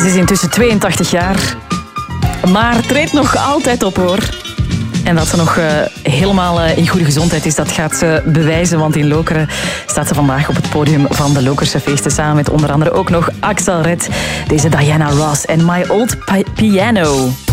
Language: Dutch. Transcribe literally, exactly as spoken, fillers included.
Ze is intussen tweeëntachtig jaar, maar treedt nog altijd op, hoor. En dat ze nog uh, helemaal uh, in goede gezondheid is, dat gaat ze bewijzen. Want in Lokeren staat ze vandaag op het podium van de Lokerse feesten. Samen met onder andere ook nog Axel Red, deze Diana Ross en My Old Piano.